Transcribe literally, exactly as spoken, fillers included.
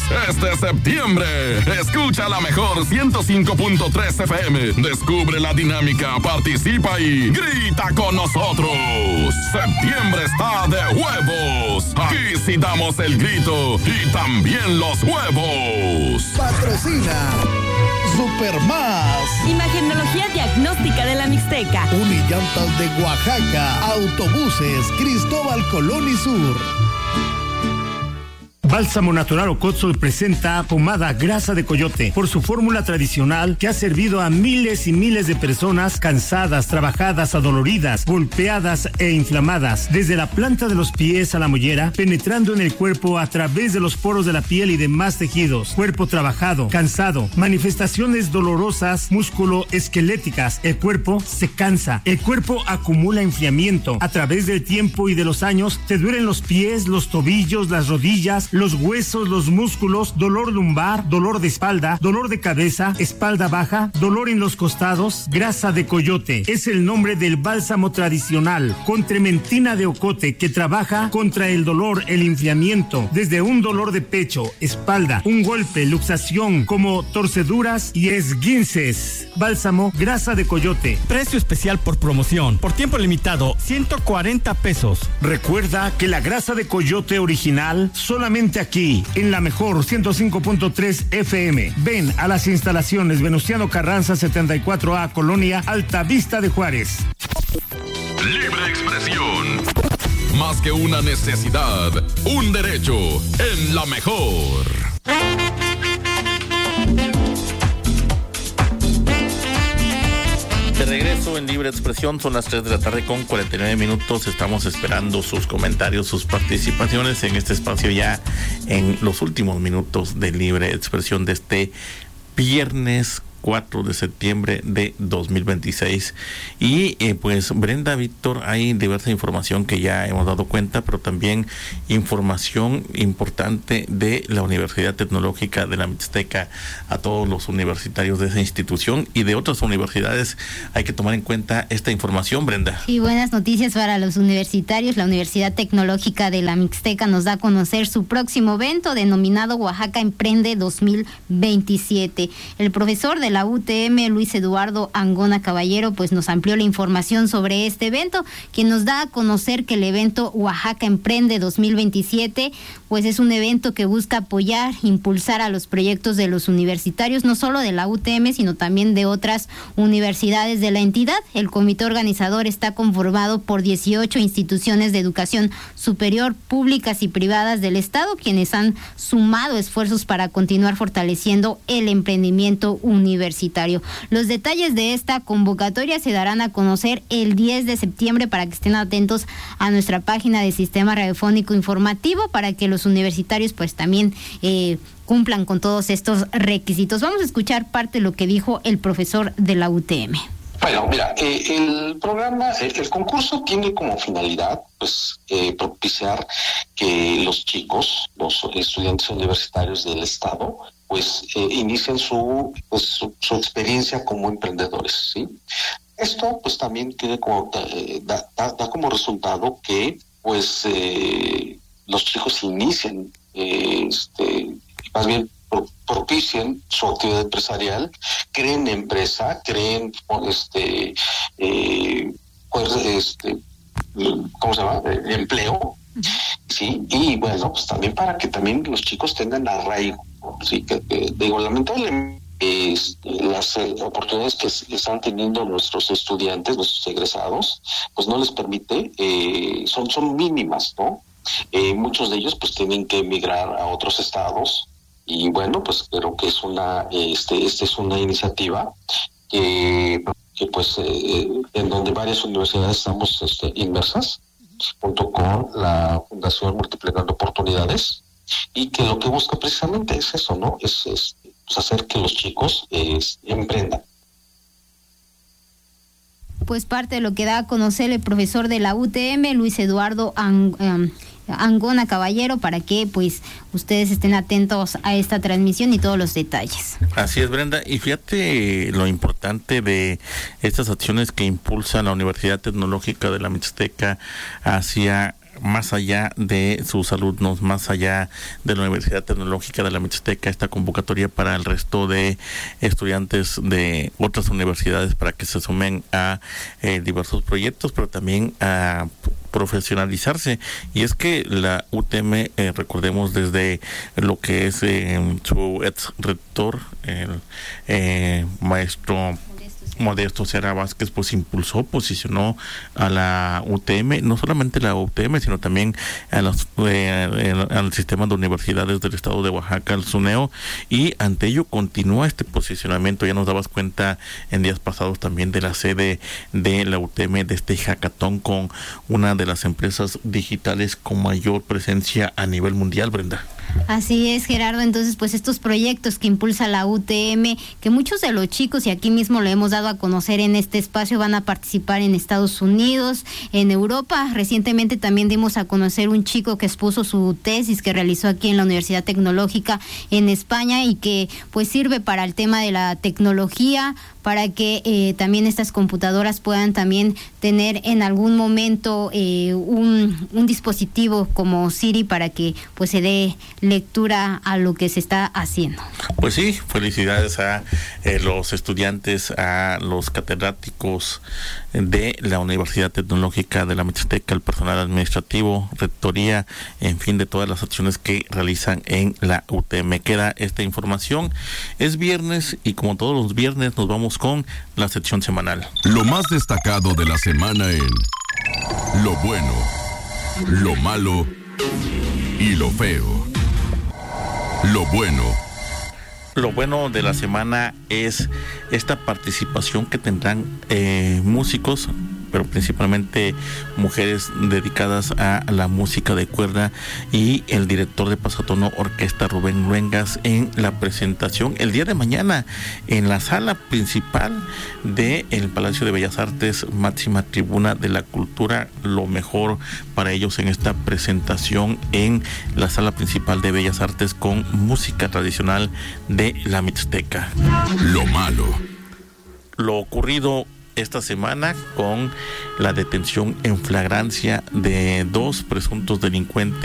Este septiembre, escucha la mejor ciento cinco punto tres F M. Descubre la dinámica, participa y grita con nosotros. Septiembre está de huevos. Aquí sí damos el grito y también los huevos. Patrocina Supermás. Imagenología diagnóstica de la Mixteca. Unillantas de Oaxaca. Autobuses Cristóbal Colón y Sur. Bálsamo Natural Ocotzol presenta pomada grasa de coyote por su fórmula tradicional que ha servido a miles y miles de personas cansadas, trabajadas, adoloridas, golpeadas e inflamadas, desde la planta de los pies a la mollera, penetrando en el cuerpo a través de los poros de la piel y demás tejidos. Cuerpo trabajado, cansado, manifestaciones dolorosas, músculo-esqueléticas. El cuerpo se cansa, el cuerpo acumula enfriamiento. A través del tiempo y de los años te duelen los pies, los tobillos, las rodillas, los huesos, los músculos, dolor lumbar, dolor de espalda, dolor de cabeza, espalda baja, dolor en los costados. Grasa de coyote es el nombre del bálsamo tradicional con trementina de ocote que trabaja contra el dolor, el enfriamiento, desde un dolor de pecho, espalda, un golpe, luxación, como torceduras y esguinces. Bálsamo grasa de coyote. Precio especial por promoción, por tiempo limitado, ciento cuarenta pesos. Recuerda que la grasa de coyote original solamente aquí, en la mejor ciento cinco punto tres F M. Ven a las instalaciones Venustiano Carranza setenta y cuatro A, Colonia Altavista de Juárez. Libre expresión. Más que una necesidad, un derecho en la mejor. De regreso en Libre Expresión, son las tres de la tarde con cuarenta y nueve minutos. Estamos esperando sus comentarios, sus participaciones en este espacio ya en los últimos minutos de Libre Expresión de este viernes cuatro de septiembre de dos mil veintiséis. Y eh, pues Brenda, Víctor, hay diversa información que ya hemos dado cuenta, pero también información importante de la Universidad Tecnológica de la Mixteca. A todos los universitarios de esa institución y de otras universidades hay que tomar en cuenta esta información, Brenda. Y buenas noticias para los universitarios. La Universidad Tecnológica de la Mixteca nos da a conocer su próximo evento denominado Oaxaca Emprende dos mil veintisiete. El profesor de la U T M, Luis Eduardo Angona Caballero, pues nos amplió la información sobre este evento, quien nos da a conocer que el evento Oaxaca Emprende dos mil veintisiete, pues es un evento que busca apoyar, impulsar a los proyectos de los universitarios, no solo de la U T M, sino también de otras universidades de la entidad. El comité organizador está conformado por dieciocho instituciones de educación superior, públicas y privadas del Estado, quienes han sumado esfuerzos para continuar fortaleciendo el emprendimiento universitario. Los detalles de esta convocatoria se darán a conocer el diez de septiembre para que estén atentos a nuestra página de Sistema Radiofónico Informativo para que los universitarios pues también eh, cumplan con todos estos requisitos. Vamos a escuchar parte de lo que dijo el profesor de la U T M. Bueno, mira, eh, el programa, el, el concurso tiene como finalidad, pues, eh, propiciar que los chicos, los estudiantes universitarios del Estado, pues, eh, inicien su, pues, su, su experiencia como emprendedores, ¿sí? Esto, pues, también tiene como, eh, da, da, da como resultado que, pues, eh, los chicos inicien, eh, este, más bien, propicien su actividad empresarial, creen empresa, creen este, eh, pues, este, ¿cómo se llama? Empleo, sí, y bueno, pues también para que también los chicos tengan arraigo, sí, que, que digo, lamentablemente eh, las eh, oportunidades que están teniendo nuestros estudiantes, nuestros egresados, pues no les permite, eh, son, son mínimas, ¿no? Eh, muchos de ellos pues tienen que emigrar a otros estados. Y bueno, pues creo que es una, este, esta es una iniciativa que, que pues, eh, en donde varias universidades estamos este, inmersas, junto con la Fundación Multiplicando Oportunidades, y que lo que busca precisamente es eso, ¿no? Es, es pues, hacer que los chicos eh, emprendan. Pues parte de lo que da a conocer el profesor de la U T M, Luis Eduardo Ang, um, Angona Caballero, para que pues ustedes estén atentos a esta transmisión y todos los detalles. Así es, Brenda, y fíjate lo importante de estas acciones que impulsa la Universidad Tecnológica de la Mixteca hacia más allá de sus alumnos, más allá de la Universidad Tecnológica de la Mixteca, esta convocatoria para el resto de estudiantes de otras universidades para que se sumen a eh, diversos proyectos, pero también a profesionalizarse. Y es que la U T M, eh, recordemos desde lo que es eh, su ex rector, el eh, maestro Modesto Cera Vázquez, pues impulsó, posicionó a la U T M, no solamente la U T M, sino también a los, eh, al sistema de universidades del estado de Oaxaca, el SUNEO, y ante ello continúa este posicionamiento. Ya nos dabas cuenta en días pasados también de la sede de la U T M, de este hackathon con una de las empresas digitales con mayor presencia a nivel mundial, Brenda. Así es, Gerardo. Entonces, pues estos proyectos que impulsa la U T M, que muchos de los chicos, y aquí mismo lo hemos dado a conocer en este espacio, van a participar en Estados Unidos, en Europa. Recientemente también dimos a conocer un chico que expuso su tesis que realizó aquí en la Universidad Tecnológica en España y que pues sirve para el tema de la tecnología, para que eh, también estas computadoras puedan también tener en algún momento eh, un, un dispositivo como Siri para que pues se dé lectura a lo que se está haciendo. Pues sí, felicidades a eh, los estudiantes, a los catedráticos de la Universidad Tecnológica de la Mixteca, el personal administrativo, rectoría, en fin, de todas las acciones que realizan en la U T M. Queda esta información. Es viernes y como todos los viernes nos vamos con la sección semanal. Lo más destacado de la semana en lo bueno, lo malo y lo feo. Lo bueno. Lo bueno de la semana es esta participación que tendrán eh, músicos, pero principalmente mujeres dedicadas a la música de cuerda, y el director de Pasatono Orquesta, Rubén Luengas, en la presentación el día de mañana en la sala principal del Palacio de Bellas Artes, máxima tribuna de la cultura. Lo mejor para ellos en esta presentación en la sala principal de Bellas Artes con música tradicional de la Mixteca. Lo malo. Lo ocurrido esta semana con la detención en flagrancia de dos presuntos delincuentes